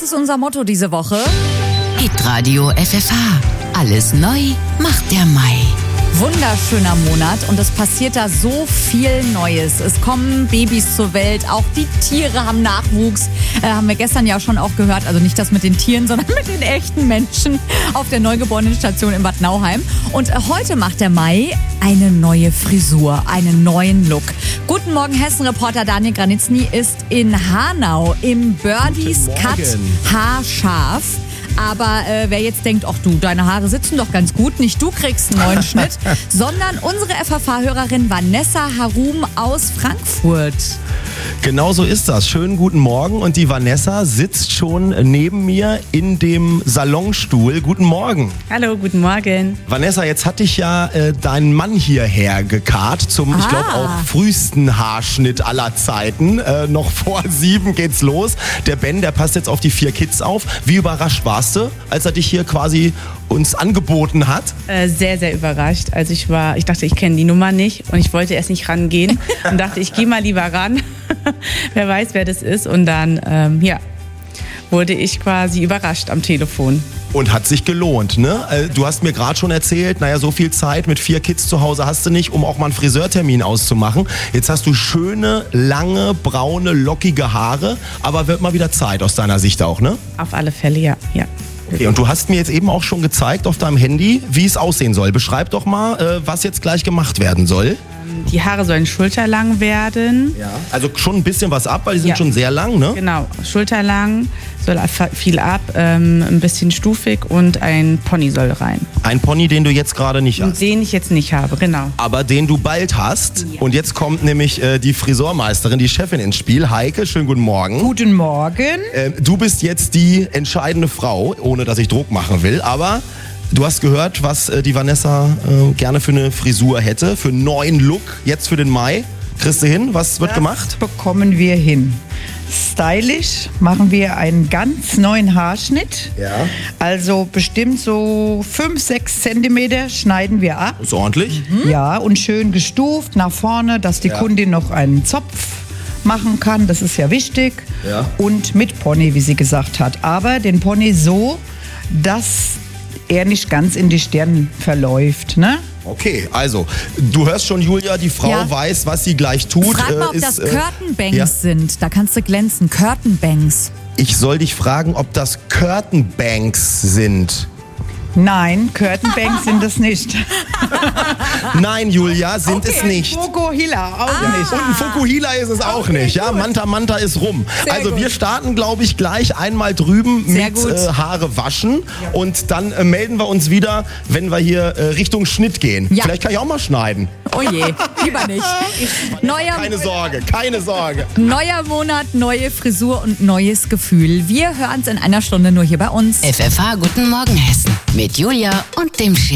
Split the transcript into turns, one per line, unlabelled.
ist unser Motto diese Woche.
Hitradio FFH. Alles neu macht der Mai.
Wunderschöner Monat und es passiert da so viel Neues. Es kommen Babys zur Welt, auch die Tiere haben Nachwuchs. Haben wir gestern ja schon auch gehört, also nicht das mit den Tieren, sondern mit den echten Menschen auf der Neugeborenenstation in Bad Nauheim. Und heute macht der Mai eine neue Frisur, einen neuen Look. Guten Morgen, Hessen-Reporter Daniel Granitzny ist in Hanau im Birdies Cut haarscharf. Aber wer jetzt denkt, ach du, deine Haare sitzen doch ganz gut, nicht du kriegst einen neuen Schnitt, sondern unsere FFH-Hörerin Vanessa Harum aus Frankfurt.
Genau so ist das. Schönen guten Morgen. Und die Vanessa sitzt schon neben mir in dem Salonstuhl. Guten Morgen.
Hallo, guten Morgen.
Vanessa, jetzt hat dich ja dein Mann hierher gekarrt zum, ich glaube, auch frühesten Haarschnitt aller Zeiten. Noch vor 7 geht's los. Der Ben, der passt jetzt auf die 4 Kids auf. Wie überrascht warst du, als er dich hier quasi uns angeboten hat?
Sehr, sehr überrascht. Also ich dachte, ich kenne die Nummer nicht und ich wollte erst nicht rangehen und dachte, ich gehe mal lieber ran. Wer weiß, wer das ist. Und dann, wurde ich quasi überrascht am Telefon.
Und hat sich gelohnt, ne? Du hast mir gerade schon erzählt, naja, so viel Zeit mit 4 Kids zu Hause hast du nicht, um auch mal einen Friseurtermin auszumachen. Jetzt hast du schöne, lange, braune, lockige Haare, aber wird mal wieder Zeit aus deiner Sicht auch, ne?
Auf alle Fälle, ja.
Okay, und du hast mir jetzt eben auch schon gezeigt auf deinem Handy, wie es aussehen soll. Beschreib doch mal, was jetzt gleich gemacht werden soll.
Die Haare sollen schulterlang werden.
Ja. Also schon ein bisschen was ab, weil die sind schon sehr lang, ne?
Genau, schulterlang, soll viel ab, ein bisschen stufig und ein Pony soll rein.
Ein Pony, den du jetzt gerade nicht hast.
Den ich jetzt nicht habe, genau.
Aber den du bald hast. Ja. Und jetzt kommt nämlich die Friseurmeisterin, die Chefin ins Spiel. Heike, schönen guten Morgen.
Guten Morgen.
Du bist jetzt die entscheidende Frau, ohne dass ich Druck machen will, aber du hast gehört, was die Vanessa gerne für eine Frisur hätte, für einen neuen Look, jetzt für den Mai. Kriegst du hin? Was wird gemacht?
Das bekommen wir hin. Stylisch machen wir einen ganz neuen Haarschnitt.
Ja.
Also bestimmt so 5-6 Zentimeter schneiden wir ab.
Ist ordentlich.
Ja, und schön gestuft nach vorne, dass die Kundin noch einen Zopf machen kann. Das ist ja wichtig.
Ja.
Und mit Pony, wie sie gesagt hat. Aber den Pony so, dass er nicht ganz in die Stirn verläuft, ne?
Okay, also, du hörst schon, Julia, die Frau weiß, was sie gleich tut.
Frag mal, ob das Curtainbangs sind. Da kannst du glänzen. Curtainbangs.
Ich soll dich fragen, ob das Curtainbanks sind.
Nein, Curtainbanks sind es nicht.
Nein, Julia, sind es nicht.
Fukuhila auch nicht.
Und ein Fukuhila ist es auch nicht. Ja, Manta ist rum.
Sehr
also
gut.
wir starten, glaube ich, gleich einmal drüben
Sehr
mit
gut.
Haare waschen. Und dann melden wir uns wieder, wenn wir hier Richtung Schnitt gehen.
Ja.
Vielleicht kann ich auch mal schneiden.
Oh je, lieber nicht.
Keine Sorge.
Neuer Monat, neue Frisur und neues Gefühl. Wir hören es in einer Stunde nur hier bei uns.
FFH Guten Morgen Hessen. Mit Julia und dem Chef.